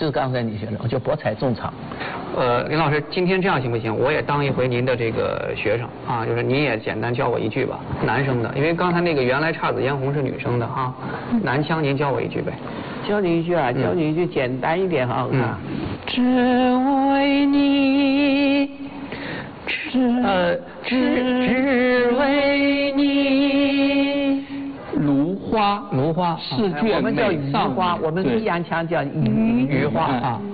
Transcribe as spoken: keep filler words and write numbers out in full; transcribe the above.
就是刚才你学的，我就博采众长。 呃，林老师，今天这样行不行？我也当一回您的这个学生啊，就是您也简单教我一句吧，男生的，因为刚才那个原来姹紫嫣红是女生的啊，男腔您教我一句呗。 教你一句啊，教你一句简单一点哈。 嗯。 只为你，只呃， 只只为你。 芦花， 芦花， 试卷我们叫美上鱼花，我们对益阳腔叫鱼鱼花啊。